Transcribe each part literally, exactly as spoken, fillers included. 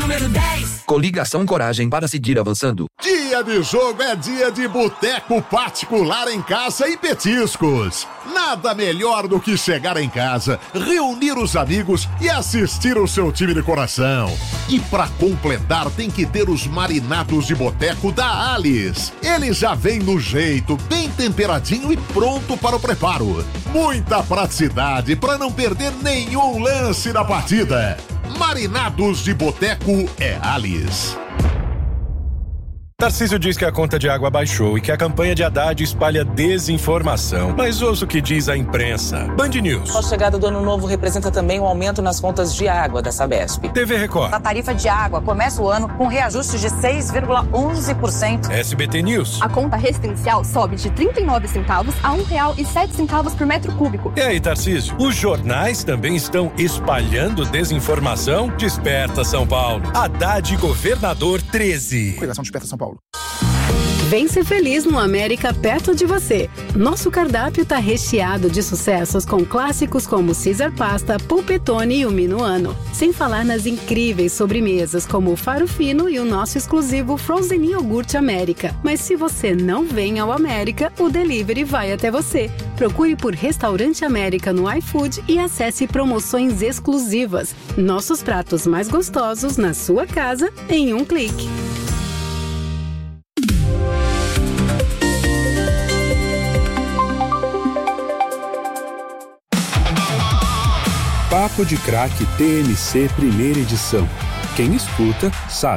número dez. Coligação Coragem para seguir avançando. Dia de jogo é dia de boteco particular em casa e petiscos. Nada melhor do que chegar em casa, reunir os amigos e assistir o seu time de coração. E pra completar tem que ter os marinados de boteco da Alice. Ele já vem no jeito, bem temperadinho e pronto para o preparo. Muita praticidade para não perder nenhum lance da partida. Marinados de boteco é Alice. Tarcísio diz que a conta de água baixou e que a campanha de Haddad espalha desinformação. Mas ouça o que diz a imprensa. Band News. A chegada do ano novo representa também um aumento nas contas de água da Sabesp. T V Record. A tarifa de água começa o ano com reajuste de seis vírgula onze por cento. S B T News. A conta residencial sobe de trinta e nove centavos a um real e sete centavos por metro cúbico. E aí, Tarcísio? Os jornais também estão espalhando desinformação? Desperta, São Paulo. Haddad Governador treze. Coligação Desperta, São Paulo. Vem ser feliz no América perto de você. Nosso cardápio tá recheado de sucessos com clássicos como Caesar Pasta, Polpettone e o Minuano. Sem falar nas incríveis sobremesas como o Faro Fino e o nosso exclusivo Frozen Iogurte América. Mas se você não vem ao América, o delivery vai até você. Procure por Restaurante América no iFood e acesse promoções exclusivas. Nossos pratos mais gostosos na sua casa em um clique. Papo de Craque T M C Primeira Edição. Quem escuta, sabe.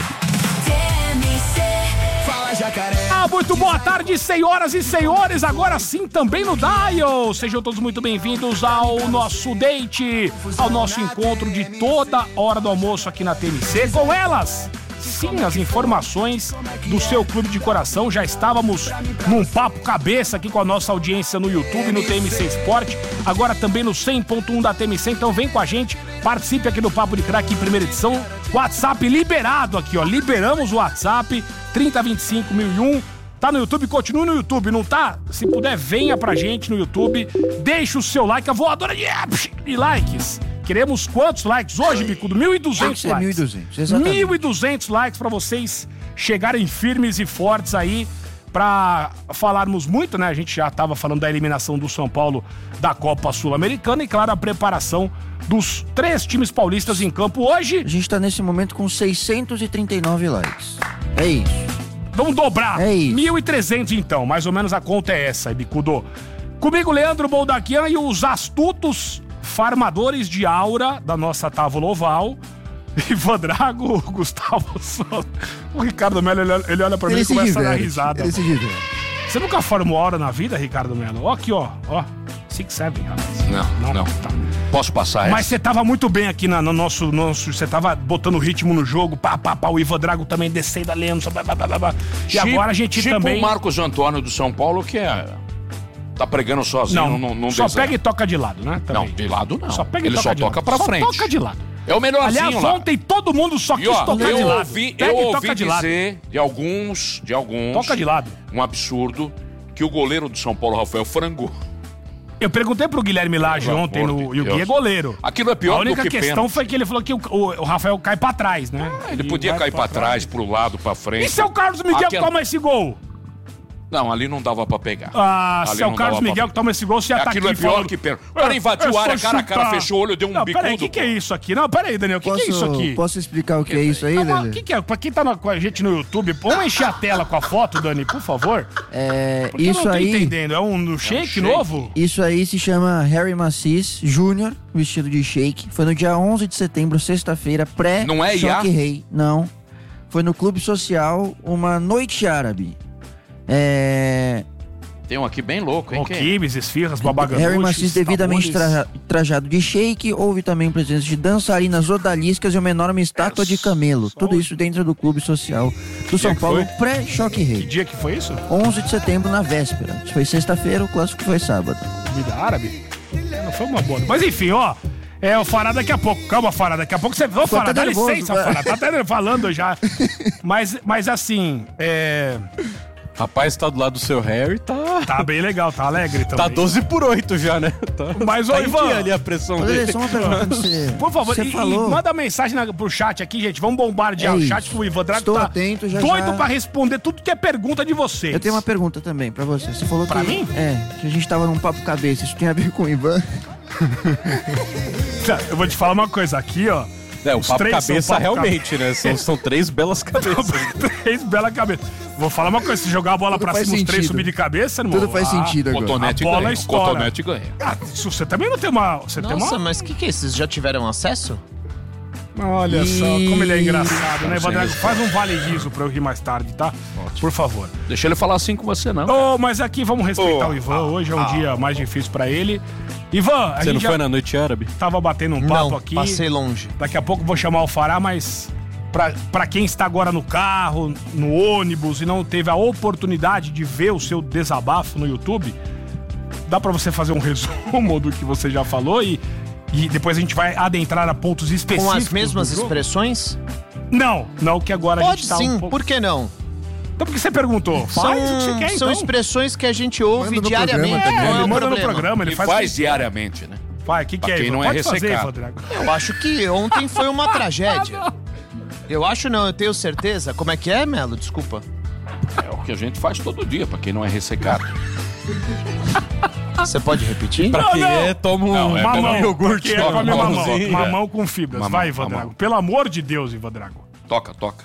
Ah, muito boa tarde, senhoras e senhores. Agora sim, também no Dial. Sejam todos muito bem-vindos ao nosso date, ao nosso encontro de toda hora do almoço aqui na T M C. Com elas, sim, as informações do seu clube de coração. Já estávamos num papo cabeça aqui com a nossa audiência no YouTube, no T M C Esporte. Agora também no cem ponto um da T M C. Então vem com a gente, participe aqui do Papo de Craque em primeira edição. WhatsApp liberado aqui, ó. Liberamos o WhatsApp, trinta, vinte e cinco, mil e um. Tá no YouTube? Continue no YouTube, não tá? Se puder, venha pra gente no YouTube. Deixa o seu like, a voadora de, de likes. Queremos quantos likes hoje, Bicudo? mil e duzentos likes. mil e duzentos, exatamente. mil e duzentos likes pra vocês chegarem firmes e fortes aí pra falarmos muito, né? A gente já tava falando da eliminação do São Paulo da Copa Sul-Americana e, claro, a preparação dos três times paulistas em campo hoje. A gente tá nesse momento com seiscentos e trinta e nove likes. É isso. Vamos dobrar. É isso. mil e trezentos então, mais ou menos a conta é essa, Bicudo. Comigo, Leandro Boldaquian e os astutos farmadores de aura da nossa tábua oval. Ivan Drago, Gustavo Souza. O Ricardo Melo, ele, ele olha pra mim e começa a dar risada. Ele se diverte. Você nunca formou aura na vida, Ricardo Melo? Ó aqui, ó. Ó. Six, seven, rapaz. Não, não. não. Tá. Posso passar essa? Mas você tava muito bem aqui na, no nosso... nosso você tava botando ritmo no jogo. Pá, pá, pá. O Ivan Drago também descendo, lendo. Blá, blá, blá, blá. E tipo, agora a gente tipo também... Tipo o Marcos Antônio do São Paulo, que é... Tá pregando sozinho, não, não, não só desenha. pega e toca de lado, né? Também. Não, de lado não. Só pega e Ele toca só de toca lado. pra só frente. toca de lado. É o melhorzinho. Aliás, lá. ontem todo mundo só quis e, ó, tocar eu de lado. Ouvi, Pega eu e ouvi toca de dizer lado. de alguns, de alguns... Toca de lado. Um absurdo que o goleiro do São Paulo, Rafael, frangou. Eu perguntei pro Guilherme Lage ontem, no, e o Gui é goleiro. Aquilo é pior do que A única questão pênalti. foi que ele falou que o, o, o Rafael cai pra trás, né? Ah, ele podia cair pra trás, trás, pro lado, pra frente. E se é o Carlos Miguel Aquela... que toma esse gol? Não, ali não dava pra pegar. Ah, ali se é o Carlos Miguel pra... que toma esse gol, você já tá aqui Aquilo é pior falando... que pênalti. O cara invadiu a área, cara a cara, fechou o olho, deu um não, bicudo. Peraí, o que, que é isso aqui? Não, peraí, Daniel, o que, que é isso aqui? Posso explicar o que é isso aí, Lelê? O que, que é? Pra quem tá na, com a gente no YouTube, vamos encher a tela com a foto, Dani, por favor? É, Porque isso eu não tô aí... entendendo, é um shake, é um shake novo? Isso aí se chama Harry Macis Júnior, vestido de shake. Foi no dia onze de setembro, sexta-feira, pré Não é Choque Rei. Não. Foi no Clube Social, uma noite árabe. É... Tem um aqui bem louco, hein? O quibes, esfirras, babaganuches. Harry Macis devidamente tra- trajado de shake. Houve também presença de dançarinas odaliscas e uma enorme estátua é de camelo. Só... Tudo isso dentro do Clube Social do São Paulo, pré-Choque Rei. Que dia que foi isso? onze de setembro, na véspera. Foi sexta-feira, o clássico foi sábado. Comida árabe? Não foi uma boa. Mas enfim, ó. É, o Fará daqui a pouco. Calma, Fará, daqui a pouco você... Ô, Fará, dá licença, Fará. Tá até falando já. Mas, mas assim, é... Rapaz, tá do lado do seu Harry, tá... Tá bem legal, tá alegre também. Tá doze por oito já, né? Tá... Mas, ô, tá Ivan... ali a pressão Olha, dele. só uma pergunta pra você. Por favor, você e, falou... e manda mensagem na, pro chat aqui, gente. Vamos bombardear é o chat que o Ivan Drago Estou tá atento, já, doido já... pra responder tudo que é pergunta de vocês. Eu tenho uma pergunta também pra você. Você falou pra que... mim? É, que a gente tava num papo cabeça. Isso tem a ver com o Ivan? Eu vou te falar uma coisa aqui, ó. É, o papo cabeça papo realmente, cabe... né? São, são três belas cabeças. Três belas cabeças. Vou falar uma coisa, se jogar a bola Tudo pra cima, os três subir de cabeça, irmão. Tudo faz ah, sentido agora. Cotonete a bola ganha. estoura. Cotonete ganha. Ah, você também não tem uma... Você Nossa, tem uma... mas o que que é isso? Vocês já tiveram acesso? Olha e... só, como ele é engraçado, né? Vandrago, faz um vale riso pra eu rir mais tarde, tá? Ótimo. Por favor. Deixa ele falar assim com você, não. Oh, mas aqui vamos respeitar oh, o Ivan. ah, Hoje é um ah, dia mais difícil pra ele. Ivan, a Você gente não já foi na noite árabe? Tava batendo um papo não, aqui. Passei longe. Daqui a pouco vou chamar o Fará, mas pra, pra quem está agora no carro, no ônibus e não teve a oportunidade de ver o seu desabafo no YouTube, dá pra você fazer um resumo do que você já falou e, e depois a gente vai adentrar a pontos específicos. Com as mesmas expressões? Não, não, que agora Pode a gente tá sim, um pouco... por que não? Então por que você perguntou? Faz são, o que você quer, São então. expressões que a gente ouve Manda diariamente. programa, É, Qual é ele o manda no problema? programa, ele, Ele faz, faz que... diariamente, né? Vai, o que, que é quem isso? não é Pode fazer, ressecado. Vandrago. Eu acho que ontem foi uma tragédia. Eu acho não, eu tenho certeza. Como é que é, Melo? Desculpa. É o que a gente faz todo dia, pra quem não é ressecado. Você pode repetir? Pra Não, quem não. é, toma um, Não, é toma mamão, um iogurte. porque é toma come um mamão, mamãozinho. mamão com fibras. Mamão, Vai, Ivan mamão. Drago. Pelo amor de Deus, Ivan Drago. Toca, toca.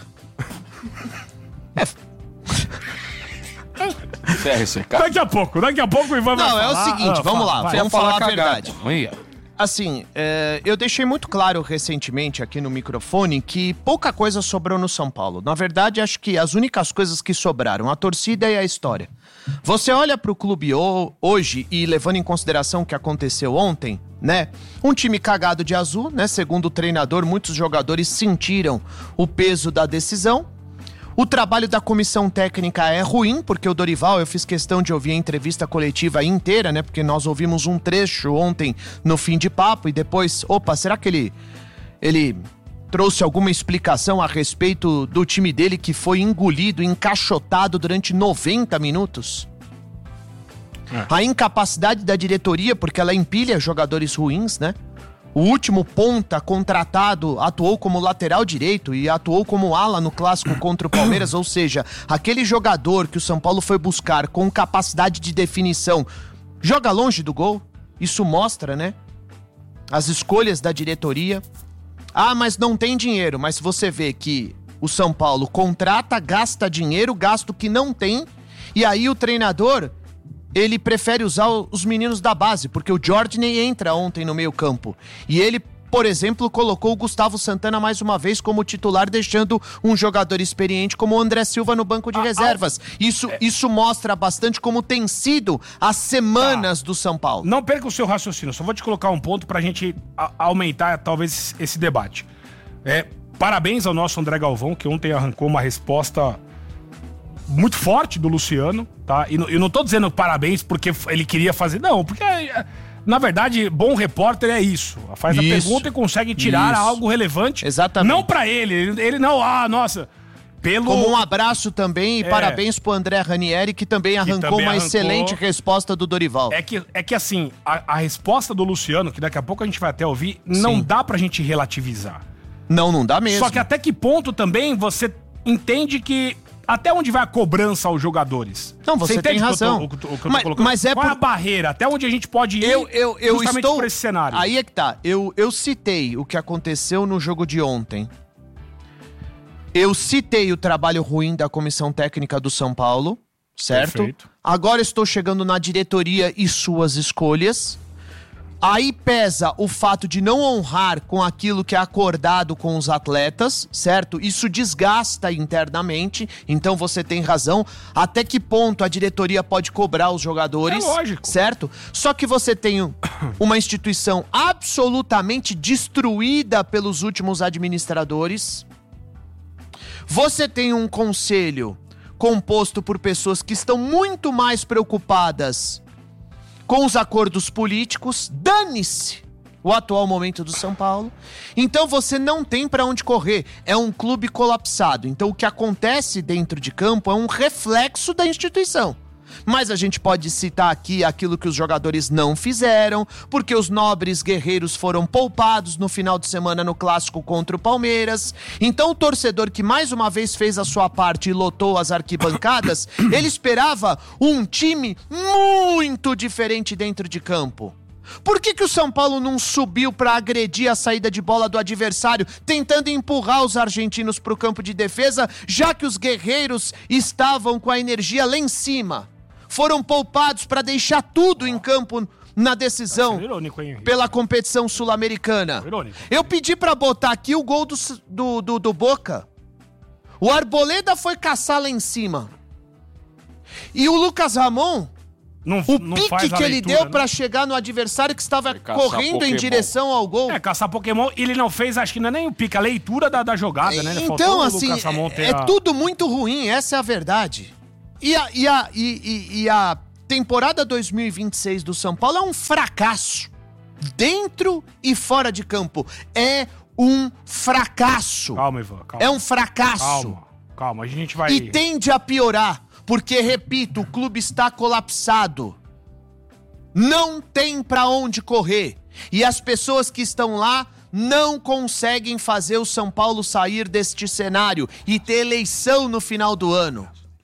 Você é ressecado? Daqui a pouco, daqui a pouco o Ivan vai Não, falar. é o seguinte, Ah, vamos fala, lá, vai. vamos falar a cagada. verdade. Ia. Assim, é, eu deixei muito claro recentemente aqui no microfone que pouca coisa sobrou no São Paulo. Na verdade, acho que as únicas coisas que sobraram, a torcida e a história. Você olha pro clube hoje e levando em consideração o que aconteceu ontem, né? Um time cagado de azul, né? Segundo o treinador, muitos jogadores sentiram o peso da decisão. O trabalho da comissão técnica é ruim, porque o Dorival, eu fiz questão de ouvir a entrevista coletiva inteira, né? Porque nós ouvimos um trecho ontem no fim de papo e depois, opa, será que ele, ele trouxe alguma explicação a respeito do time dele que foi engolido, encaixotado durante noventa minutos? É. A incapacidade da diretoria, porque ela empilha jogadores ruins, né? O último ponta contratado atuou como lateral direito e atuou como ala no clássico contra o Palmeiras, ou seja, aquele jogador que o São Paulo foi buscar com capacidade de definição joga longe do gol. Isso mostra, né? As escolhas da diretoria. Ah, mas não tem dinheiro. Mas você vê que o São Paulo contrata, gasta dinheiro, gasto que não tem, e aí o treinador... ele prefere usar os meninos da base, porque o Jorginho entra ontem no meio campo. E ele, por exemplo, colocou o Gustavo Santana mais uma vez como titular, deixando um jogador experiente como o André Silva no banco de ah, reservas. Ah, isso, é... isso mostra bastante como tem sido as semanas tá. do São Paulo. Não perca o seu raciocínio, só vou te colocar um ponto pra gente a- aumentar talvez esse debate. É, parabéns ao nosso André Galvão, que ontem arrancou uma resposta... muito forte do Luciano, tá? E eu não tô dizendo parabéns porque ele queria fazer, não, porque, na verdade, bom repórter é isso. Faz a isso, pergunta e consegue tirar isso. algo relevante. Exatamente. Não pra ele, ele, ele não, ah, nossa, pelo... Como um abraço também e é. parabéns pro André Ranieri, que também arrancou também uma arrancou... excelente resposta do Dorival. É que, é que assim, a, a resposta do Luciano, que daqui a pouco a gente vai até ouvir, não Sim. dá pra gente relativizar. Não, não dá mesmo. Só que até que ponto também você entende que até onde vai a cobrança aos jogadores? Não, você, você tem razão. Que eu tô, o que eu mas, tô mas é Qual por... é a barreira? Até onde a gente pode ir eu, eu, eu justamente estou... por esse cenário? Aí é que tá. Eu, eu citei o que aconteceu no jogo de ontem. Eu citei o trabalho ruim da comissão técnica do São Paulo, certo? Perfeito. Agora estou chegando na diretoria e suas escolhas. Aí pesa o fato de não honrar com aquilo que é acordado com os atletas, certo? Isso desgasta internamente, então você tem razão. Até que ponto a diretoria pode cobrar os jogadores? É lógico. Certo? Só que você tem uma instituição absolutamente destruída pelos últimos administradores. Você tem um conselho composto por pessoas que estão muito mais preocupadas com os acordos políticos. Dane-se o atual momento do São Paulo. Então você não tem para onde correr. É um clube colapsado. Então o que acontece dentro de campo é um reflexo da instituição. Mas a gente pode citar aqui aquilo que os jogadores não fizeram, porque os nobres guerreiros foram poupados no final de semana no clássico contra o Palmeiras. Então o torcedor que mais uma vez fez a sua parte e lotou as arquibancadas, ele esperava um time muito diferente dentro de campo. Por que que o São Paulo não subiu para agredir a saída de bola do adversário, tentando empurrar os argentinos para o campo de defesa, já que os guerreiros estavam com a energia lá em cima? Foram poupados para deixar tudo em campo na decisão pela competição sul-americana. Eu pedi para botar aqui o gol do, do, do, do Boca. O Arboleda foi caçar lá em cima. E o Lucas Ramon, não, o não pique que ele leitura, deu né? para chegar no adversário que estava correndo Pokémon. em direção ao gol. É, caçar Pokémon, ele não fez, acho que não é nem o pique, a leitura da, da jogada, né? Então, Faltou assim, é, é a... tudo muito ruim, essa é a verdade. E a, e, a, e, e, e a temporada dois mil e vinte e seis do São Paulo é um fracasso. Dentro e fora de campo. É um fracasso. Calma, Ivan, calma. É um fracasso. Calma, calma, a gente vai... E tende a piorar, porque, repito, o clube está colapsado. Não tem pra onde correr. E as pessoas que estão lá não conseguem fazer o São Paulo sair deste cenário e ter eleição no final do ano.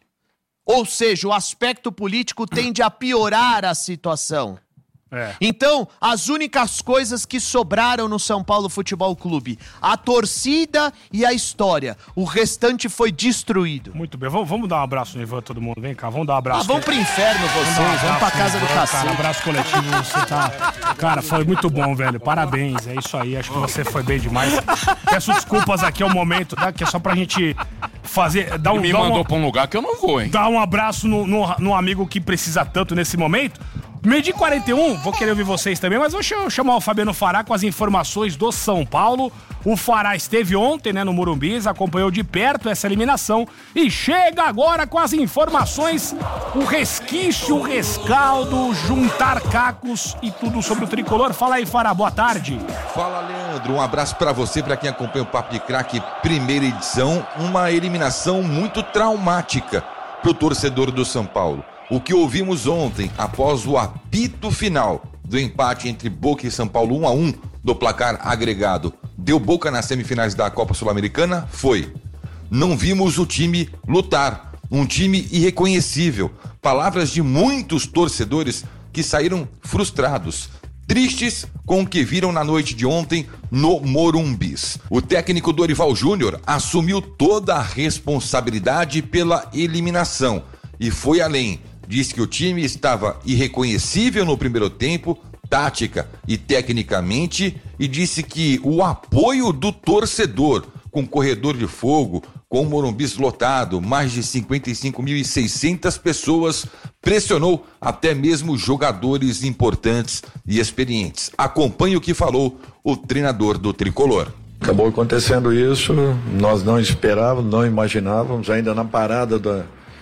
Ou seja, o aspecto político tende a piorar a situação. É. Então, as únicas coisas que sobraram no São Paulo Futebol Clube, a torcida e a história. O restante foi destruído. Muito bem, vamos, vamos dar um abraço no Ivan, todo mundo. Vem cá, vamos dar um abraço. Ah, vamos pro inferno vocês, vamos, um vamos pra casa do cacete. Um abraço coletivo, você tá... Cara, foi muito bom, velho, parabéns, é isso aí, acho que você foi bem demais. Peço desculpas aqui ao momento, tá? Que é só pra gente fazer... Dar um, Ele me dar mandou uma, pra um lugar que eu não vou, hein? Dar um abraço no, no, no amigo que precisa tanto nesse momento. Meio-dia e quarenta e um, vou querer ouvir vocês também, mas vou chamar o Fabiano Fará com as informações do São Paulo. O Fará esteve ontem, né, no Morumbi, acompanhou de perto essa eliminação e chega agora com as informações, o resquício, o rescaldo, juntar cacos e tudo sobre o tricolor. Fala aí, Fará, boa tarde. Fala, Leandro, um abraço pra você, pra quem acompanha o Papo de Craque, primeira edição, uma eliminação muito traumática pro torcedor do São Paulo. O que ouvimos ontem, após o apito final do empate entre Boca e São Paulo um a um do placar agregado, deu Boca nas semifinais da Copa Sul-Americana? Foi. Não vimos o time lutar, um time irreconhecível. Palavras de muitos torcedores que saíram frustrados, tristes com o que viram na noite de ontem no Morumbis. O técnico Dorival Júnior assumiu toda a responsabilidade pela eliminação e foi além. Diz que o time estava irreconhecível no primeiro tempo, tática e tecnicamente, e disse que o apoio do torcedor, com corredor de fogo, com o Morumbi lotado, mais de cinquenta e cinco mil e seiscentas pessoas, pressionou até mesmo jogadores importantes e experientes. Acompanhe o que falou o treinador do Tricolor. Acabou acontecendo isso, nós não esperávamos, não imaginávamos, ainda na parada da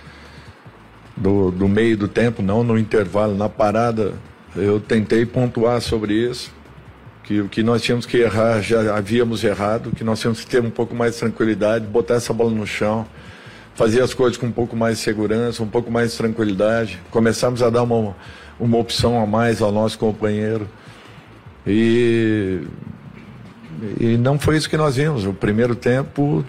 Do, do meio do tempo, não no intervalo, na parada, eu tentei pontuar sobre isso, que o que nós tínhamos que errar, já havíamos errado, que nós tínhamos que ter um pouco mais de tranquilidade, botar essa bola no chão, fazer as coisas com um pouco mais de segurança, um pouco mais de tranquilidade, começamos a dar uma, uma opção a mais ao nosso companheiro, e, e não foi isso que nós vimos. O primeiro tempo,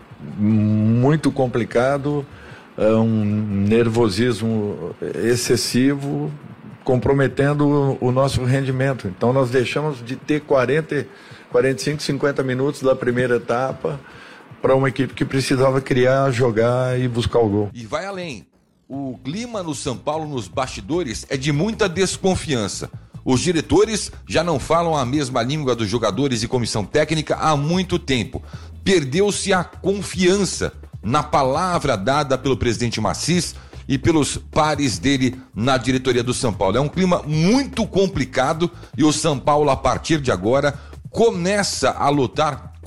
muito complicado, um nervosismo excessivo, comprometendo o nosso rendimento. Então nós deixamos de ter quarenta, quarenta e cinco, cinquenta minutos da primeira etapa para uma equipe que precisava criar, jogar e buscar o gol. E vai além. O clima no São Paulo, nos bastidores, é de muita desconfiança. Os diretores já não falam a mesma língua dos jogadores e comissão técnica há muito tempo. Perdeu-se a confiança na palavra dada pelo presidente Maciz e pelos pares dele na diretoria do São Paulo. É um clima muito complicado e o São Paulo, a partir de agora, começa a lutar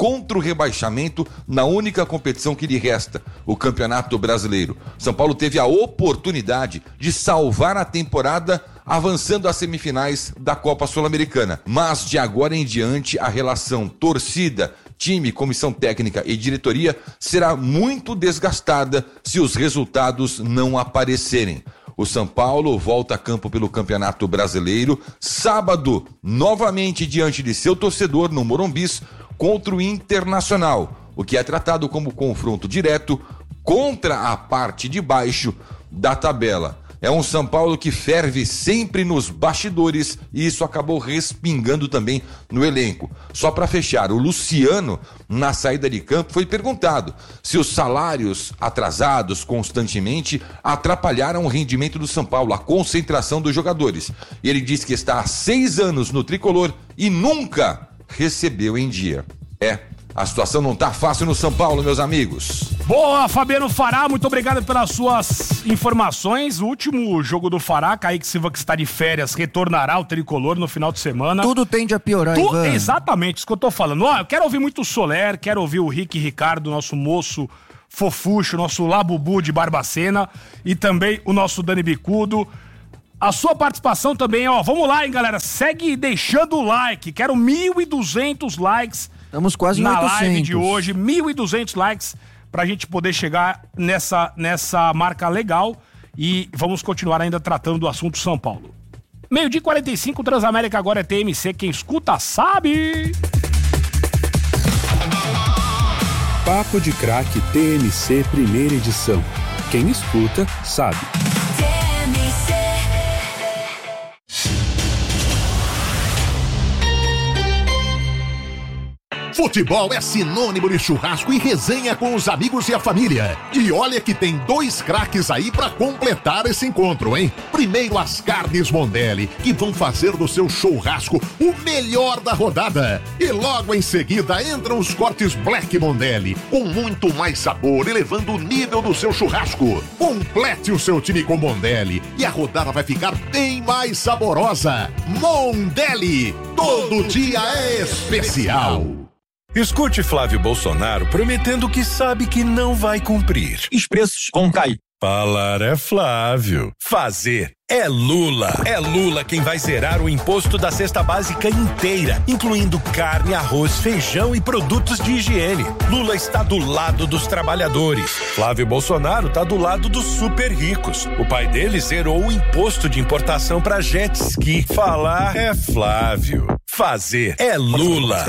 contra o rebaixamento na única competição que lhe resta, o Campeonato Brasileiro. São Paulo teve a oportunidade de salvar a temporada avançando às semifinais da Copa Sul-Americana. Mas de agora em diante a relação torcida, time, comissão técnica e diretoria será muito desgastada se os resultados não aparecerem. O São Paulo volta a campo pelo Campeonato Brasileiro, sábado, novamente diante de seu torcedor no Morumbis, contra o Internacional, o que é tratado como confronto direto contra a parte de baixo da tabela. É um São Paulo que ferve sempre nos bastidores e isso acabou respingando também no elenco. Só para fechar, o Luciano, na saída de campo, foi perguntado se os salários atrasados constantemente atrapalharam o rendimento do São Paulo, a concentração dos jogadores. E ele disse que está há seis anos no tricolor e nunca recebeu em dia. É, a situação não tá fácil no São Paulo, meus amigos. Boa, Fabiano Fará, muito obrigado pelas suas informações. O último jogo do Fará, Kaique Silva, que está de férias, retornará ao tricolor no final de semana. Tudo tende a piorar, tu... Ivan. Exatamente, isso que eu tô falando. Ó, eu quero ouvir muito o Soler, quero ouvir o Rick Ricardo, nosso moço fofucho, nosso Labubu de Barbacena, e também o nosso Dani Bicudo. A sua participação também, ó, vamos lá, hein, galera, segue deixando o like, quero mil e duzentos likes. Estamos quase em na oitocentos. Live de hoje, mil e duzentos likes pra gente poder chegar nessa, nessa marca legal e vamos continuar ainda tratando do assunto São Paulo. Meio-dia e quarenta e cinco, Transamérica agora é T M C, quem escuta sabe. Papo de Craque T M C primeira edição. Quem escuta sabe. Futebol é sinônimo de churrasco e resenha com os amigos e a família. E olha que tem dois craques aí pra completar esse encontro, hein? Primeiro as carnes Mondelli, que vão fazer do seu churrasco o melhor da rodada. E logo em seguida entram os cortes Black Mondelli, com muito mais sabor, elevando o nível do seu churrasco. Complete o seu time com Mondelli e a rodada vai ficar bem mais saborosa. Mondelli, todo dia é especial. Escute Flávio Bolsonaro prometendo que sabe que não vai cumprir. Os preços vão cair. Falar é Flávio. Fazer é Lula. É Lula quem vai zerar o imposto da cesta básica inteira, incluindo carne, arroz, feijão e produtos de higiene. Lula está do lado dos trabalhadores. Flávio Bolsonaro está do lado dos super ricos. O pai dele zerou o imposto de importação para jet ski. Falar é Flávio. Fazer é Lula.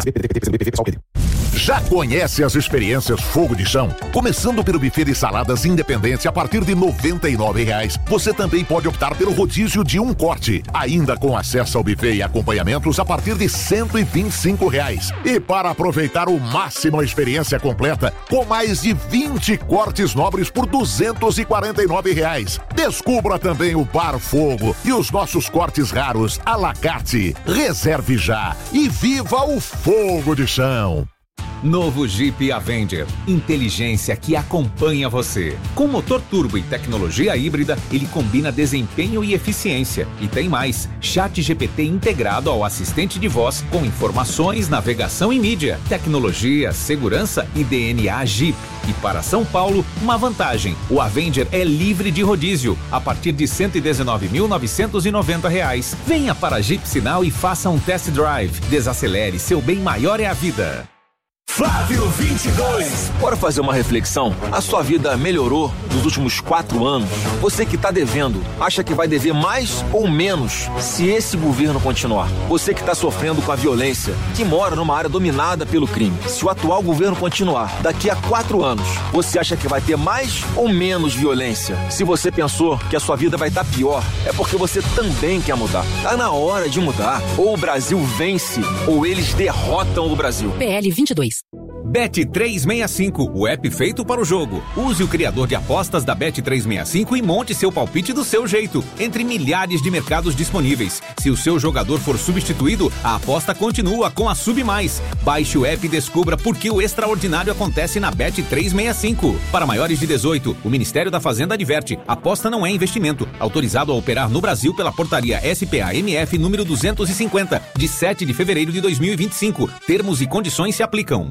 Já conhece as experiências Fogo de Chão? Começando pelo buffet de saladas independente a partir de noventa e nove reais. Você também pode optar pelo rodízio de um corte, ainda com acesso ao buffet e acompanhamentos a partir de cento e vinte e cinco reais. E para aproveitar o máximo a experiência completa, com mais de vinte cortes nobres por duzentos e quarenta e nove reais. Descubra também o Bar Fogo e os nossos cortes raros à la carte. Reserve já e viva o Fogo de Chão. Novo Jeep Avenger. Inteligência que acompanha você. Com motor turbo e tecnologia híbrida, ele combina desempenho e eficiência. E tem mais, Chat G P T integrado ao assistente de voz com informações, navegação e mídia. Tecnologia, segurança e D N A Jeep. E para São Paulo, uma vantagem. O Avenger é livre de rodízio, a partir de cento e dezenove mil novecentos e noventa reais. Venha para Jeep Sinal e faça um test drive. Desacelere, seu bem maior é a vida. Flávio vinte e dois. Bora fazer uma reflexão? A sua vida melhorou nos últimos quatro anos? Você que está devendo, acha que vai dever mais ou menos se esse governo continuar? Você que está sofrendo com a violência, que mora numa área dominada pelo crime, se o atual governo continuar, daqui a quatro anos, você acha que vai ter mais ou menos violência? Se você pensou que a sua vida vai estar pior, é porque você também quer mudar. Tá na hora de mudar. Ou o Brasil vence, ou eles derrotam o Brasil. P L vinte e dois. Bet trezentos e sessenta e cinco, o app feito para o jogo. Use o criador de apostas da Bet trezentos e sessenta e cinco e monte seu palpite do seu jeito, entre milhares de mercados disponíveis. Se o seu jogador for substituído, a aposta continua com a Sub Mais. Baixe o app e descubra por que o extraordinário acontece na Bet trezentos e sessenta e cinco. Para maiores de dezoito, o Ministério da Fazenda adverte: aposta não é investimento. Autorizado a operar no Brasil pela portaria S P A M F número duzentos e cinquenta, de sete de fevereiro de dois mil e vinte e cinco. Termos e condições se aplicam.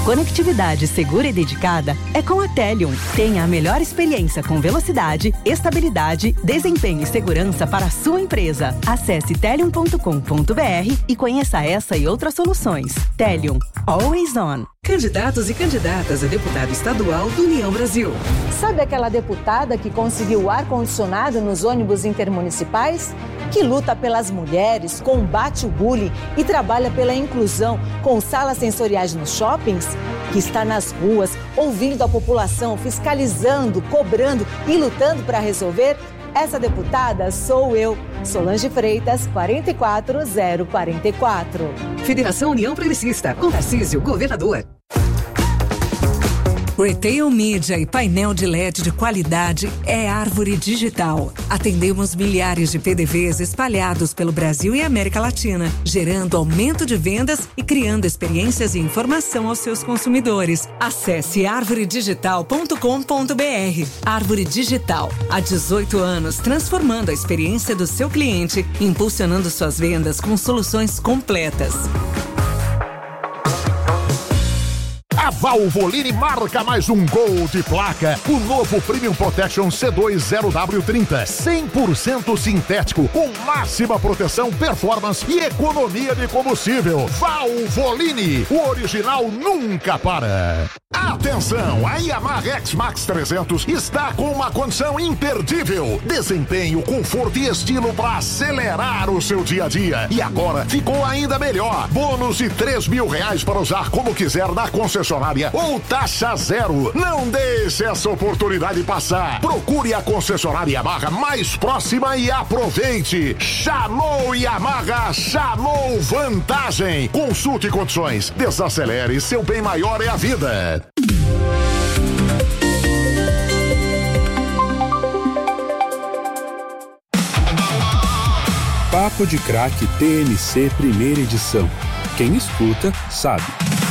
Conectividade segura e dedicada é com a Telium. Tenha a melhor experiência com velocidade, estabilidade, desempenho e segurança para a sua empresa. Acesse telium ponto com ponto b r e conheça essa e outras soluções. Telium. Always on. Candidatos e candidatas a deputado estadual do União Brasil. Sabe aquela deputada que conseguiu ar-condicionado nos ônibus intermunicipais? Que luta pelas mulheres, combate o bullying e trabalha pela inclusão com salas sensoriais nos shoppings? Que está nas ruas, ouvindo a população, fiscalizando, cobrando e lutando para resolver? Essa deputada sou eu, Solange Freitas, quatro quatro zero quatro quatro. Federação União Progressista, com Tarcísio, governador. Retail Media e painel de L E D de qualidade é Árvore Digital. Atendemos milhares de P D Vs espalhados pelo Brasil e América Latina, gerando aumento de vendas e criando experiências e informação aos seus consumidores. Acesse árvore digital ponto com ponto b r. Árvore Digital, há dezoito anos, transformando a experiência do seu cliente, impulsionando suas vendas com soluções completas. A Valvoline marca mais um gol de placa. O novo Premium Protection C dois zero W trinta, cem por cento sintético, com máxima proteção, performance e economia de combustível. Valvoline, o original nunca para. Atenção, a Yamaha X-Max trezentos está com uma condição imperdível. Desempenho, conforto e estilo para acelerar o seu dia a dia. E agora ficou ainda melhor. Bônus de três mil reais para usar como quiser na concessionária ou taxa zero. Não deixe essa oportunidade passar. Procure a concessionária Yamaha mais próxima e aproveite. Chamou Yamaha, chamou vantagem. Consulte condições. Desacelere, seu bem maior é a vida. Papo de Craque T N C primeira edição. Quem escuta, sabe.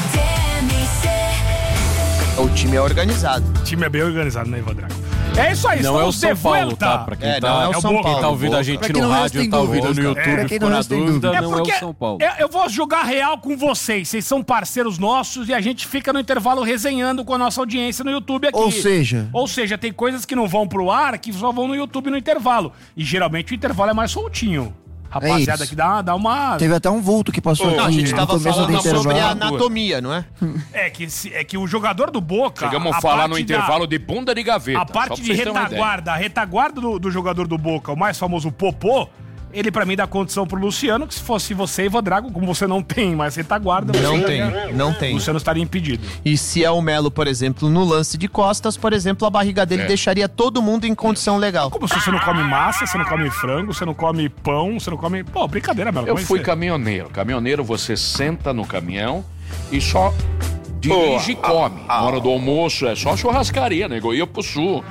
O time é organizado. O time é bem organizado, né, Ivan Drago? É isso aí, não é o São Paulo, tá? Pra quem, é, tá, não é o São quem Paulo. tá ouvindo a gente no rádio, tá ouvindo no YouTube, ficou na dúvida, é não é o São Paulo. Eu, eu vou jogar real com vocês. Vocês são parceiros nossos e a gente fica no intervalo resenhando com a nossa audiência no YouTube aqui. Ou seja... Ou seja, tem coisas que não vão pro ar, que só vão no YouTube no intervalo. E geralmente o intervalo é mais soltinho. Rapaziada, é que dá, dá uma... Teve até um vulto que passou oh, aqui. A gente tava falando sobre a intervalo. anatomia, não é? É que, é que o jogador do Boca... Chegamos a falar no intervalo da, de bunda de gaveta. A parte de retaguarda, a retaguarda do, do jogador do Boca, o mais famoso Popô, ele pra mim dá condição pro Luciano, que se fosse você, Ivan Drago, como você não tem mais retaguarda... Não tem, estaria, não tem. O Luciano estaria impedido. E se é o Melo, por exemplo, no lance de costas, por exemplo, a barriga dele é. deixaria todo mundo em condição legal. Como se você não come massa, você não come frango, você não come pão, você não come... Pô, brincadeira, Melo. Eu fui ser? caminhoneiro. Caminhoneiro, você senta no caminhão e só... dirige e come. Na hora do almoço é só churrascaria, nego. Eu ia pro sul.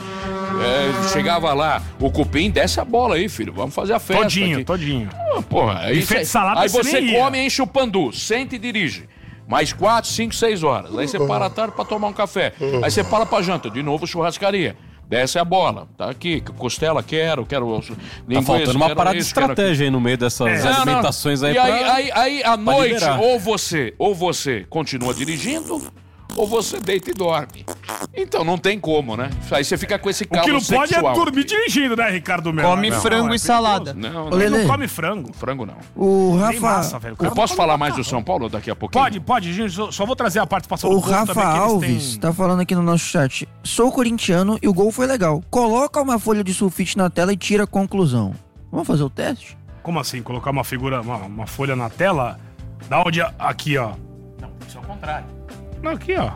É, chegava lá, o cupim, desce a bola aí, filho. Vamos fazer a festa. Todinho, aqui. todinho. Ah, porra, aí, cê, salada aí você ia. come, enche o pandu, sente e dirige. Mais quatro, cinco, seis horas. Aí você para à tarde pra tomar um café. Aí você para pra janta, de novo churrascaria. Desce a bola. Tá aqui, costela quero, quero... Tá faltando uma parada de estratégia aí no meio dessas é. alimentações aí. E aí, aí, aí, à noite, liberar. ou você, ou você continua dirigindo... ou você deita e dorme. Então não tem como, né? Aí você fica com esse calo sexual. O que não sexual. pode é dormir dirigindo, né, Ricardo Melo? Come não, frango não, é e salada. Não, não. Ele não come frango. Frango não. O Rafa... Massa, velho. O eu posso falar mais do São Paulo daqui a pouquinho? Pode, pode, gente. Só vou trazer a participação o do O Rafa também, Alves têm... tá falando aqui no nosso chat. Sou corintiano e o gol foi legal. Coloca uma folha de sulfite na tela e tira a conclusão. Vamos fazer o teste? Como assim? Colocar uma figura, uma, uma folha na tela? Da onde? Aqui, ó. Não, isso é o contrário. Não, aqui, ó.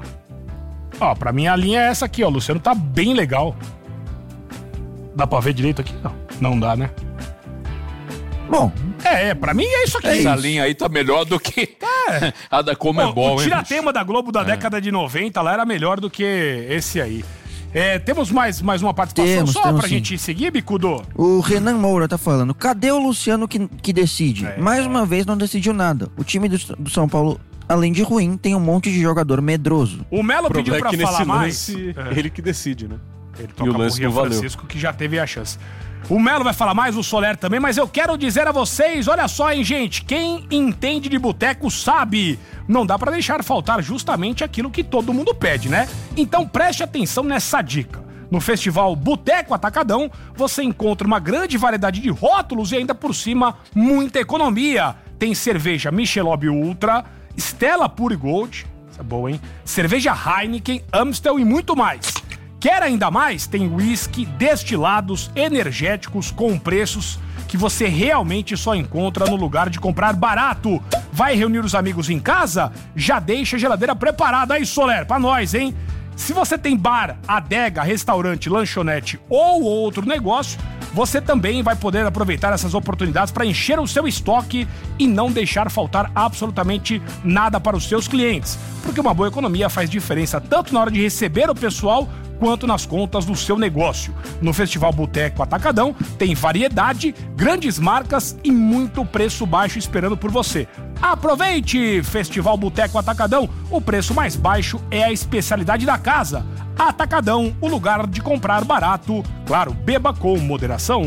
Ó, pra mim a linha é essa aqui, ó. O Luciano tá bem legal. Dá pra ver direito aqui? Não, não dá, né? Bom. É, é, pra mim é isso aqui. Essa linha aí tá melhor do que é. a da Comebol, hein? O tiratema hein, da Globo da é. década de noventa lá era melhor do que esse aí. É, temos mais, mais uma participação temos, só temos, pra sim. gente seguir, Bicudo? O Renan Moura tá falando. Cadê o Luciano que, que decide? É. Mais uma vez não decidiu nada. O time do, do São Paulo... além de ruim, tem um monte de jogador medroso. O Melo pediu pra é falar mais. Lance, é. Ele que decide, né? Ele toca e o lance pro Rio Francisco, que já teve a chance. O Melo vai falar mais, o Soler também, mas eu quero dizer a vocês, olha só, hein, gente, quem entende de boteco sabe, não dá pra deixar faltar justamente aquilo que todo mundo pede, né? Então preste atenção nessa dica. No Festival Boteco Atacadão, você encontra uma grande variedade de rótulos e ainda por cima, muita economia. Tem cerveja Michelob Ultra, Stella Pure Gold, isso é boa, hein? Cerveja Heineken, Amstel e muito mais. Quer ainda mais? Tem whisky, destilados, energéticos com preços que você realmente só encontra no lugar de comprar barato. Vai reunir os amigos em casa? Já deixa a geladeira preparada aí, Soler, pra nós, hein? Se você tem bar, adega, restaurante, lanchonete ou outro negócio, você também vai poder aproveitar essas oportunidades para encher o seu estoque e não deixar faltar absolutamente nada para os seus clientes. Porque uma boa economia faz diferença tanto na hora de receber o pessoal quanto nas contas do seu negócio. No Festival Boteco Atacadão tem variedade, grandes marcas e muito preço baixo esperando por você. Aproveite! Festival Boteco Atacadão, o preço mais baixo é a especialidade da casa. Atacadão, o lugar de comprar barato. Claro, beba com moderação.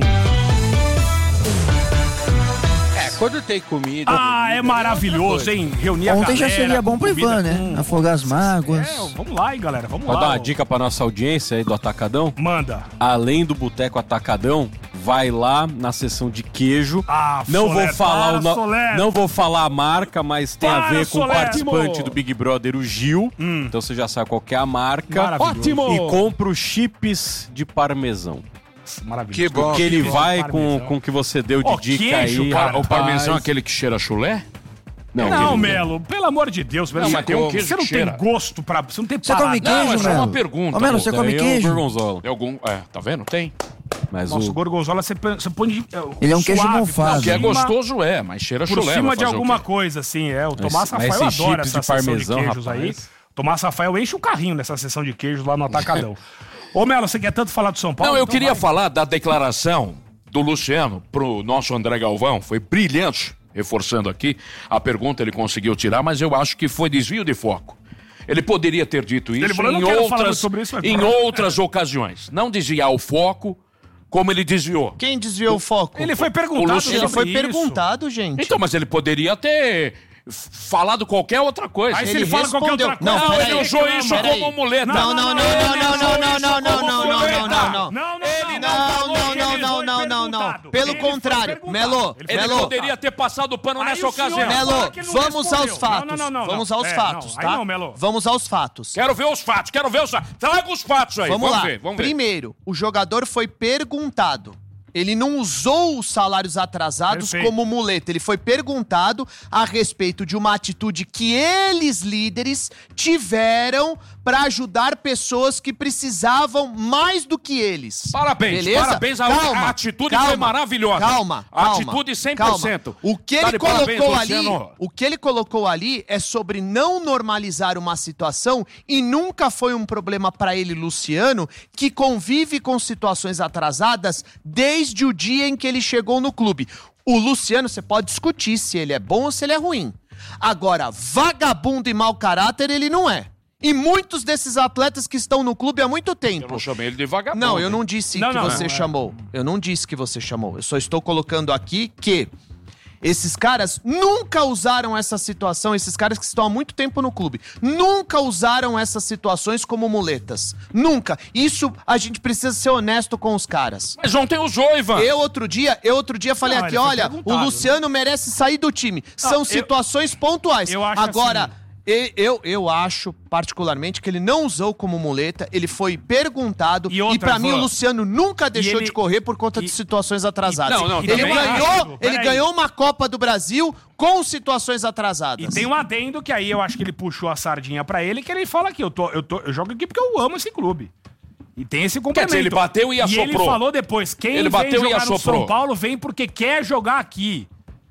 É, quando tem comida... Ah, é maravilhoso, hein? Reunir a galera... Ontem já seria bom pro Ivan, né? com- Afogar as mágoas. É, vamos lá, hein, galera, vamos Vou lá. dar uma ó. dica pra nossa audiência aí do Atacadão. Manda. Além do Boteco Atacadão, vai lá na seção de queijo. Ah, não Soler, vou falar para, o no... Soler. não vou falar a marca, mas tem a Para, ver com Soler. o participante Ótimo. do Big Brother, o Gil. Hum. Então você já sabe qual que é a marca. Maravilhoso. Ótimo. E compra os chips de parmesão. Maravilhoso. Que bom. Porque ele Chips de vai com, parmesão. com o que você deu de Ó, dica queijo, aí. cara. O parmesão é rapaz. aquele que cheira chulé? Não, aquele- Melo, pelo amor de Deus, Melo. Não, Você, mas tem um tem- queijo você não que tem cheira. gosto pra... Você não tem Você paladar. come queijo, Não, é só uma Melo? pergunta. Ô, Melo, você Daí come é o queijo? gorgonzola. Tem algum... É, tá vendo? Tem. Mas Nossa, o o... gorgonzola você põe, você põe de, Ele é um queijo suave, mofado. por Não, que é cima- gostoso é, mas cheira Por chulé. cima vai de fazer o alguma quê? coisa, assim, é. O Mas- Tomás mas Rafael esses adora chips essa de sessão parmesão, de queijos aí. rapaz. Tomás Rafael enche o carrinho nessa sessão de queijos lá no Atacadão. Ô, Melo, você quer tanto falar do São Paulo? Não, eu Então queria vai. falar da declaração do Luciano pro nosso André Galvão. Foi brilhante, reforçando aqui. A pergunta ele conseguiu tirar, mas eu acho que foi desvio de foco. Ele poderia ter dito isso Ele falou, "Eu em não quero falar outras, sobre isso, mas-" em outras ocasiões. Não desviar o foco como ele desviou. Quem desviou o foco? Ele foi perguntado O Luciano Ele foi sobre isso. perguntado, gente. Então, mas ele poderia ter f- falado qualquer outra coisa. Aí se ele fala qualquer outra coisa... Não, peraí, ele usou peraí, isso peraí. como muleta. Não, não, não, não, não, não, não, não, não, não, não, não, não, não. Não, não, Ele não. Não, falou não, que não, ele não, foi não, não, não. perguntado. Pelo Ele foi contrário, perguntado. Melo, Ele foi Ele Melo. poderia ter passado o pano Aí nessa o senhor ocasião. fala Melo, que não vamos respondeu. aos fatos. Não, não, não, não. Vamos aos É, fatos, não, aí tá? não, Melo. Vamos aos fatos. Quero ver os fatos, quero ver os fatos. Traga os fatos aí. Vamos lá. ver, vamos ver. Primeiro, o jogador foi perguntado. Ele não usou os salários atrasados Perfeito. como muleta. Ele foi perguntado a respeito de uma atitude que eles, líderes, tiveram para ajudar pessoas que precisavam mais do que eles. Parabéns, Beleza? parabéns. A, Calma, a atitude calma, foi maravilhosa. Calma, A calma, atitude cem por cento. calma. O que Tá ele de parabéns, colocou ali, Luciano. o que ele colocou ali é sobre não normalizar uma situação e nunca foi um problema para ele, Luciano, que convive com situações atrasadas desde o dia em que ele chegou no clube. O Luciano, você pode discutir se ele é bom ou se ele é ruim. Agora, vagabundo e mau caráter ele não é. E muitos desses atletas que estão no clube há muito tempo. Eu não chamei ele de vagabundo. Não, eu não disse Não, que não, você não, é. chamou. Eu não disse que você chamou. Eu só estou colocando aqui que esses caras nunca usaram essa situação, esses caras que estão há muito tempo no clube, nunca usaram essas situações como muletas. Nunca. Isso a gente precisa ser honesto com os caras. Mas ontem usou, Ivan. Eu outro dia, eu outro dia falei Não, aqui, ele foi olha, o perguntado, Luciano merece sair do time. São eu- situações pontuais. eu acho Agora, assim- e- eu, eu acho, particularmente, que ele não usou como muleta, ele foi perguntado, E e, outra, pra mim Ivan, o Luciano nunca deixou ele- de correr por conta de e- situações atrasadas. Não, não, ele também ganhou, acho, ele peraí. ganhou uma Copa do Brasil com situações E atrasadas. tem um adendo que aí eu acho que ele puxou a sardinha pra ele, que ele fala aqui, eu, tô, eu, tô, eu jogo aqui porque eu amo esse clube. E tem esse complemento. dizer, ele bateu e E ele assoprou. falou depois, quem Ele vem bateu e jogar no assoprou. São Paulo vem porque quer jogar aqui.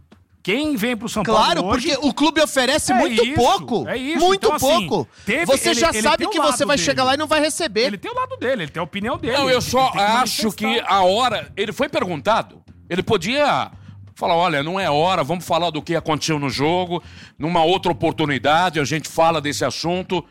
Quem vem pro São Claro, Paulo hoje... porque o clube oferece É muito isso, pouco. é isso. Muito Então, assim, pouco. teve- você ele- já ele sabe tem o que você lado vai dele. chegar lá e não vai receber. Ele tem o lado dele, ele tem a opinião dele. Não, eu só Ele tem acho que manifestar. a hora... Ele foi perguntado. Ele podia falar, olha, não é hora, vamos falar do que aconteceu no jogo. Numa outra oportunidade, a gente fala desse assunto.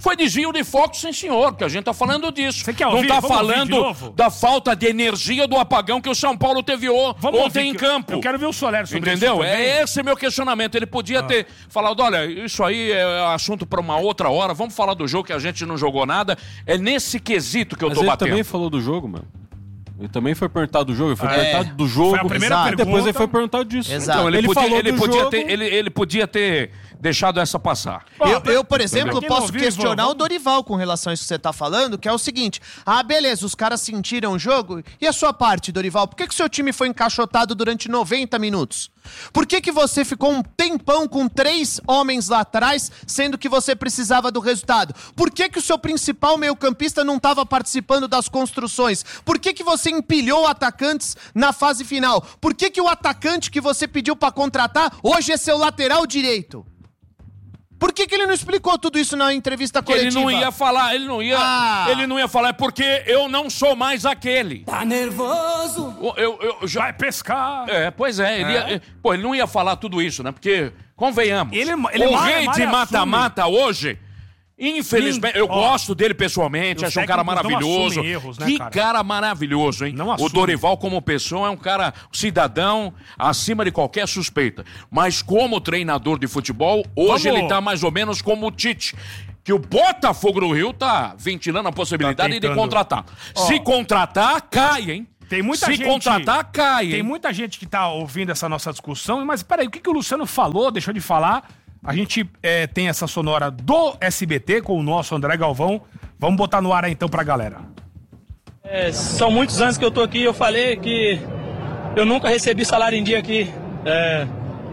Foi desvio de foco, sim senhor, que a gente tá falando disso. Você quer Não ouvir? tá Vamos ouvir de falando novo? da falta de energia do apagão que o São Paulo teve o- Vamos ontem ouvir em que- campo. eu quero ver o Soler sobre Entendeu? isso também. É esse meu questionamento. Ele podia Ah. ter falado, olha, isso aí é assunto pra uma outra hora, vamos falar do jogo que a gente não jogou nada. É nesse quesito que eu Mas tô ele batendo. também falou do jogo, mano. Ele também foi perguntado do jogo, ele foi É. perguntado do jogo. Foi a primeira Exato. pergunta. Depois ele foi perguntado disso. Então, ele, ele podia, falou ele, do podia jogo. ter, ele, ele podia ter deixado essa passar. Eu, eu, por exemplo, Entendeu? posso questionar o Dorival com relação a isso que você tá falando, que é o seguinte: ah, beleza, os caras sentiram o jogo. E a sua parte, Dorival? Por que, que o seu time foi encaixotado durante noventa minutos? Por que, que você ficou um tempão com três homens lá atrás, sendo que você precisava do resultado? Por que, que o seu principal meio-campista não estava participando das construções? Por que, que você empilhou atacantes na fase final? Por que, que o atacante que você pediu para contratar hoje é seu lateral direito? Por que, que ele não explicou tudo isso na entrevista Porque coletiva? ele não ia falar, ele não ia, Ah. ele não ia falar, é porque eu não sou mais aquele. Tá nervoso? Eu, eu, eu já... Vai pescar. É, pois é, ele É. Ia, pô, ele não ia falar tudo isso, né? Porque, convenhamos, Ele- ele o malha- rei de malha mata-mata hoje, infelizmente, eu Ó, gosto dele pessoalmente, os acho um cara técnicos não maravilhoso. assumem erros, né, que cara? cara maravilhoso, hein? Não O assumem. Dorival, como pessoa, é um cara um cidadão acima de qualquer suspeita. Mas como treinador de futebol, hoje Vamos. ele tá mais ou menos como o Tite. Que o Botafogo do Rio tá ventilando a possibilidade Tá de tentando. contratar. Ó. Se contratar, cai, hein? Tem muita Se gente, contratar, cai, Tem hein? muita gente que tá ouvindo essa nossa discussão, mas peraí, o que, que o Luciano falou, deixou de falar? A gente é, tem essa sonora do S B T com o nosso André Galvão. Vamos botar no ar aí então pra galera. É, são muitos anos que eu tô aqui, eu falei que eu nunca recebi salário em dia aqui. É,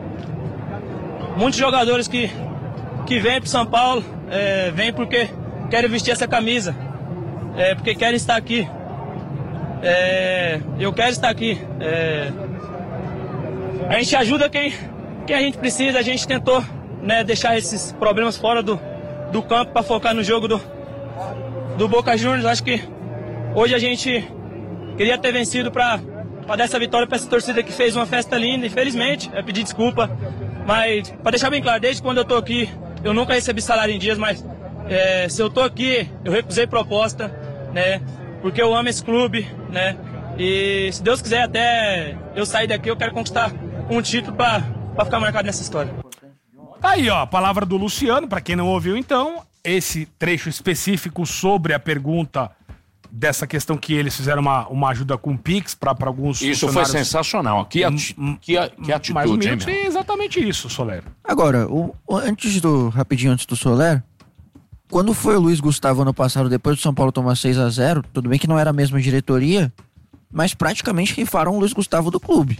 muitos jogadores que, que vêm pro São Paulo, é, vêm porque querem vestir essa camisa, é, porque querem estar aqui. É, eu quero estar aqui. É, a gente ajuda quem, quem a gente precisa, a gente tentou, né, deixar esses problemas fora do, do campo para focar no jogo do, do Boca Juniors. Acho que hoje a gente queria ter vencido para dar essa vitória para essa torcida que fez uma festa linda. Infelizmente, é pedir desculpa, mas para deixar bem claro, desde quando eu tô aqui, eu nunca recebi salário em dias, mas é, se eu tô aqui, eu recusei proposta, né? Porque eu amo esse clube, né? E se Deus quiser, até eu sair daqui, eu quero conquistar um título para ficar marcado nessa história. Aí, ó, a palavra do Luciano, pra quem não ouviu então, esse trecho específico sobre a pergunta dessa questão que eles fizeram uma, uma ajuda com o Pix pra, pra alguns Isso foi funcionários. sensacional. Que, ati que, a- que atitude, Mais hein, humilde, meu? sim, exatamente isso, Soler. Agora, o, o- antes do. Rapidinho antes do Soler. Quando foi o Luiz Gustavo ano passado, depois do São Paulo tomar seis a zero, tudo bem que não era a mesma diretoria, mas praticamente rifaram o Luiz Gustavo do clube.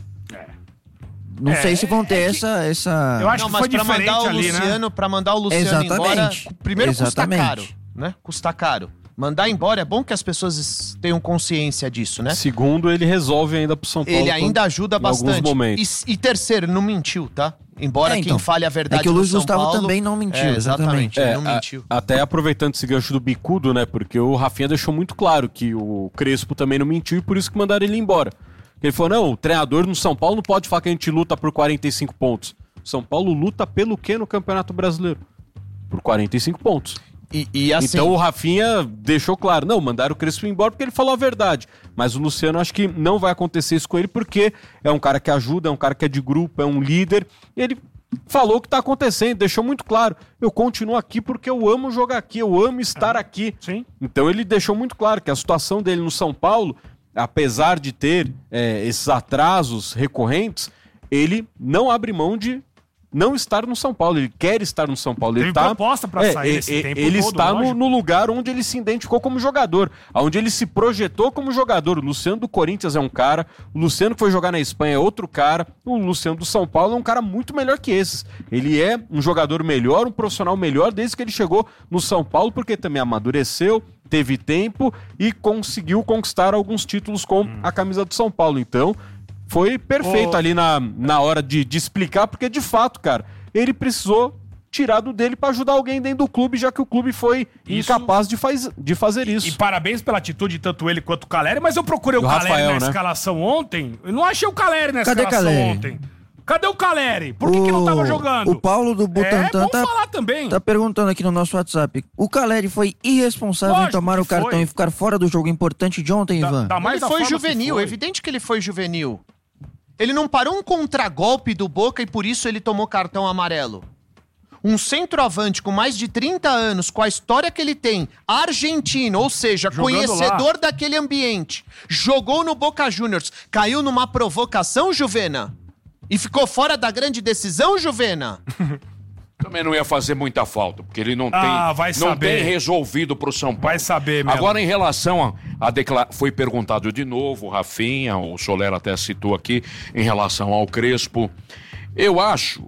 Não É, sei se vão ter essa, essa. não, mas pra mandar o Luciano, pra mandar o Luciano embora, Exatamente. primeiro Exatamente. custa caro, né? Custa caro. Mandar embora é bom que as pessoas tenham consciência disso, né? Segundo, ele resolve ainda pro São Paulo. Ele ainda quando- ajuda em alguns bastante. momentos. E, e terceiro, ele não mentiu, tá? Embora É, quem então. fale a verdade É que o do Luiz São Gustavo Paulo- também não mentiu, É, exatamente, É, ele não a- mentiu. até aproveitando esse gancho do bicudo, né? Porque o Rafinha deixou muito claro que o Crespo também não mentiu e por isso que mandaram ele embora. Ele falou, não, o treinador no São Paulo não pode falar que a gente luta por quarenta e cinco pontos. São Paulo luta pelo quê no Campeonato Brasileiro? Por quarenta e cinco pontos. E, e assim... Então o Rafinha deixou claro, não, mandaram o Crespo embora porque ele falou a verdade. Mas o Luciano acho que não vai acontecer isso com ele porque é um cara que ajuda, é um cara que é de grupo, é um líder. E ele falou o que tá acontecendo, deixou muito claro. Eu continuo aqui porque eu amo jogar aqui, eu amo estar aqui. Sim. Então ele deixou muito claro que a situação dele no São Paulo, apesar de ter é, esses atrasos recorrentes, ele não abre mão de não estar no São Paulo. Ele quer estar no São Paulo. Teve ele tá, proposta pra é, sair é, esse é, tempo Ele todo, está no, lógico. no lugar onde ele se identificou como jogador, onde ele se projetou como jogador. O Luciano do Corinthians é um cara, o Luciano que foi jogar na Espanha é outro cara, o Luciano do São Paulo é um cara muito melhor que esses. Ele é um jogador melhor, um profissional melhor desde que ele chegou no São Paulo, porque também amadureceu, teve tempo e conseguiu conquistar alguns títulos com Hum. a camisa do São Paulo. Então, foi perfeito Ô. ali na, na hora de, de explicar, porque de fato, cara, ele precisou tirar do dele pra ajudar alguém dentro do clube, já que o clube foi Isso- incapaz de, faz, de fazer isso. E parabéns pela atitude, tanto ele quanto o Caleri, mas eu procurei o Do Caleri Rafael, na né? escalação ontem. Eu não achei o Caleri na Cadê escalação Caleri? ontem. Cadê o Caleri? Por que, que não tava jogando? O Paulo do Butantan É, vamos tá, falar também. tá perguntando aqui no nosso WhatsApp. O Caleri foi irresponsável Lógico em tomar que o cartão foi. e ficar fora do jogo importante de ontem, Ivan? Ele foi juvenil, é evidente que ele foi juvenil. Ele não parou um contragolpe do Boca e por isso ele tomou cartão amarelo. Um centroavante com mais de trinta anos, com a história que ele tem, argentino, ou seja, Jogando conhecedor lá. daquele ambiente, jogou no Boca Juniors, caiu numa provocação, Juvena? E ficou fora da grande decisão, Juvena? Também não ia fazer muita falta, porque ele não tem, Ah, vai não saber. tem resolvido pro São Paulo. Vai saber, Melo. Agora, em relação a, a declaração, foi perguntado de novo, o Rafinha, o Soler até citou aqui, em relação ao Crespo. Eu acho,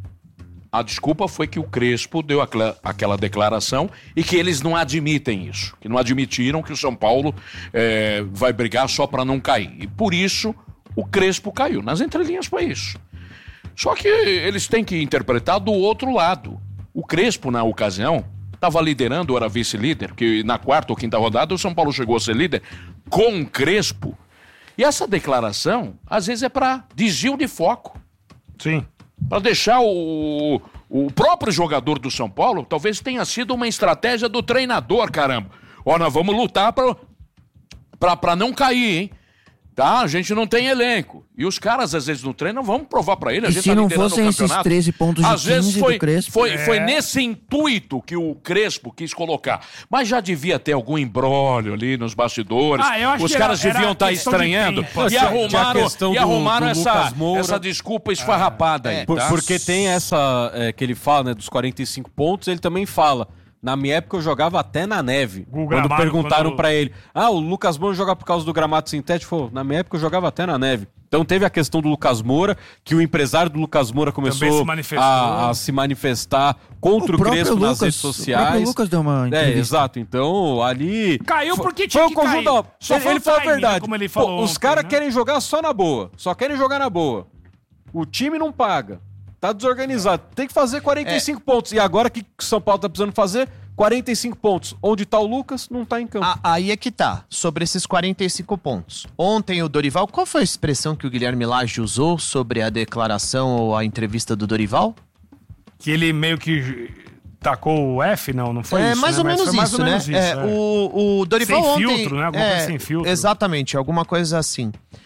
a desculpa foi que o Crespo deu aquela, aquela declaração e que eles não admitem isso, que não admitiram que o São Paulo é, vai brigar só para não cair. E por isso, o Crespo caiu. Nas entrelinhas foi isso. Só que eles têm que interpretar do outro lado. O Crespo, na ocasião, estava liderando, era vice-líder, porque na quarta ou quinta rodada o São Paulo chegou a ser líder com o Crespo. E essa declaração, às vezes, é para desvio de foco. Sim. Para deixar o, o próprio jogador do São Paulo, talvez tenha sido uma estratégia do treinador, caramba. Ó, nós vamos lutar para não cair, hein? Tá, a gente não tem elenco. E os caras, às vezes, no treino, vamos provar pra ele. A E gente se tá não liderando fossem o esses campeonato. treze pontos de Às vezes quinze foi, do Crespo. Foi, É. foi nesse intuito que o Crespo quis colocar. Mas já devia ter algum embrólio ali nos bastidores. Ah, eu acho os que caras era- deviam era estar questão de estranhando. tempo. E Tinha- tinha a arrumaram, questão e do- arrumaram do essa, Lucas Moura. essa desculpa esfarrapada aí. Por- tá? Porque tem essa é, que ele fala, né, dos quarenta e cinco pontos, ele também fala. Na minha época eu jogava até na neve. O Quando gramado, perguntaram quando- pra ele, ah, o Lucas Moura joga por causa do gramado sintético? Falou, na minha época eu jogava até na neve. Então teve a questão do Lucas Moura, que o empresário do Lucas Moura começou se manifestou. a, a se manifestar contra O o, próprio Crespo nas Lucas- redes o sociais. próprio Lucas deu uma É, entrevista. exato. Então ali... Caiu Foi- porque tinha foi que o conjunto cair. da- Só ele foi ele o falou a timing, verdade. né, como ele Pô, falou os ontem, caras né? querem jogar só na boa. Só querem jogar na boa. O time não paga. Tá desorganizado. Tem que fazer quarenta e cinco pontos. E agora o que o São Paulo tá precisando fazer? quarenta e cinco pontos. Onde tá o Lucas, não tá em campo. Ah, aí é que tá, sobre esses quarenta e cinco pontos. Ontem o Dorival, qual foi a expressão que o Guilherme Lage usou sobre a declaração ou a entrevista do Dorival? Que ele meio que tacou o F, não? Não foi é isso, mais né? ou Mas menos foi mais isso, ou né? menos isso, é, é. O, o Dorival Sem ontem... filtro, né? Alguma é, coisa sem filtro. Exatamente, alguma coisa assim.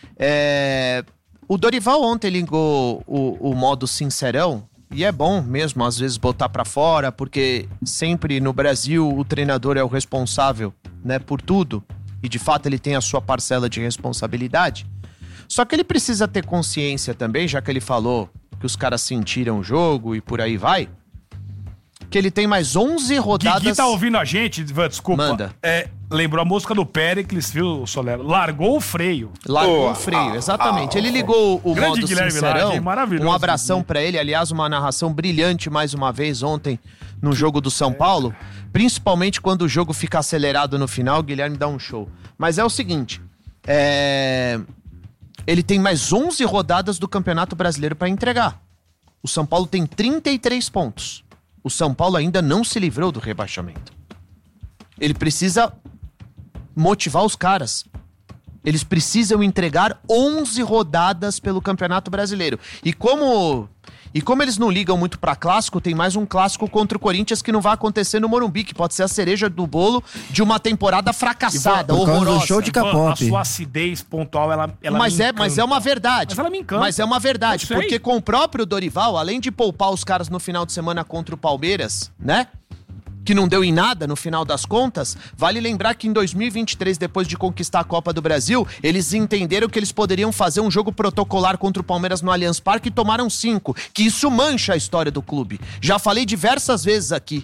É, o Dorival ontem ligou o, o modo sincerão, e é bom mesmo, às vezes, botar pra fora, porque sempre no Brasil o treinador é o responsável, né, por tudo, e de fato ele tem a sua parcela de responsabilidade. Só que ele precisa ter consciência também, já que ele falou que os caras sentiram o jogo e por aí vai, que ele tem mais onze rodadas... Guigui tá ouvindo a gente, Ivan, desculpa. Manda. É, lembrou a música do Péricles, viu, Soler? Largou o freio. Largou Oh, o freio, ah, exatamente. ah, ele ligou o grande modo Guilherme sincerão. Lage, maravilhoso, Um abração pra ele. Aliás, uma narração brilhante mais uma vez ontem no jogo do São Paulo. Principalmente quando o jogo fica acelerado no final, o Guilherme dá um show. Mas é o seguinte, é... ele tem mais onze rodadas do Campeonato Brasileiro pra entregar. O São Paulo tem trinta e três pontos. O São Paulo ainda não se livrou do rebaixamento. Ele precisa motivar os caras. Eles precisam entregar onze rodadas pelo Campeonato Brasileiro. E como e como eles não ligam muito pra clássico, tem mais um clássico contra o Corinthians que não vai acontecer no Morumbi, que pode ser a cereja do bolo de uma temporada fracassada, Por causa do horrorosa. show de Ivan, K-pop. A sua acidez pontual, ela, ela mas me é, mas é encanta. uma verdade. Mas ela me encanta. Mas é uma verdade, Eu sei. porque com o próprio Dorival, além de poupar os caras no final de semana contra o Palmeiras, né? Que não deu em nada no final das contas, vale lembrar que em dois mil e vinte e três, depois de conquistar a Copa do Brasil, eles entenderam que eles poderiam fazer um jogo protocolar contra o Palmeiras no Allianz Parque e tomaram cinco, que isso mancha a história do clube. Já falei diversas vezes aqui.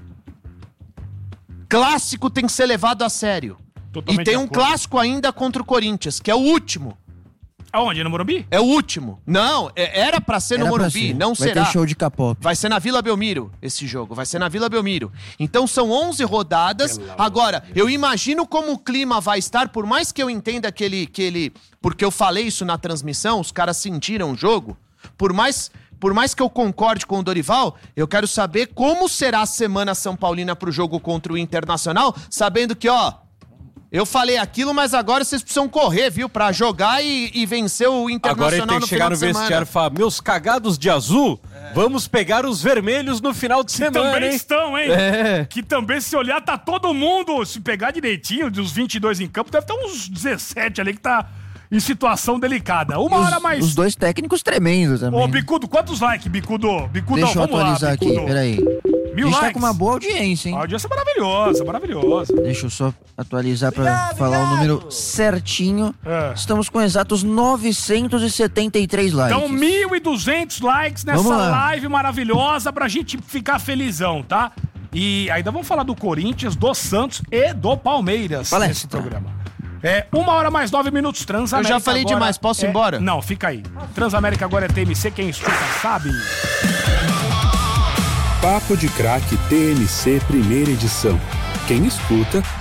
Clássico tem que ser levado a sério. Totalmente e tem de um acordo. clássico ainda contra o Corinthians, que é o último. Aonde? No Morumbi? É o último. Não, é- era pra ser no Era pra Morumbi, ser. não Vai será. ter show de K-pop. Vai ser na Vila Belmiro esse jogo, vai ser na Vila Belmiro. Então são onze rodadas. Agora, eu imagino como o clima vai estar, por mais que eu entenda que ele, que ele... Porque eu falei isso na transmissão, os caras sentiram o jogo. Por mais, por mais que eu concorde com o Dorival, eu quero saber como será a semana São Paulina pro jogo contra o Internacional, sabendo que, ó... Eu falei aquilo, mas agora vocês precisam correr, viu? Pra jogar e, e vencer o Internacional. Agora ele tem que chegar no vestiário e falar, meus cagados de azul, é. vamos pegar os vermelhos no final de que semana, também hein? estão, hein? É. Que também, se olhar, tá todo mundo, se pegar direitinho, dos vinte e dois em campo, deve ter uns dezessete ali que tá em situação delicada. Uma os, hora mais... Os dois técnicos tremendos também. Ô, Bicudo, quantos likes, Bicudo? Bicudão, Deixa eu vamos atualizar lá, aqui, peraí. Mil a gente likes. tá com uma boa audiência, hein? A audiência é maravilhosa, maravilhosa. Deixa eu só atualizar pra obrigado, falar obrigado. o número certinho. É. Estamos com exatos novecentos e setenta e três likes. Então, mil e duzentos likes nessa live maravilhosa pra gente ficar felizão, tá? E ainda vamos falar do Corinthians, do Santos e do Palmeiras Palestra. nesse programa. É, uma hora mais nove minutos, Transamérica. Eu já falei agora demais, posso ir é... embora? Não, fica aí. Transamérica agora é T M C, quem escuta sabe. Papo de Craque T M C primeira edição. Quem escuta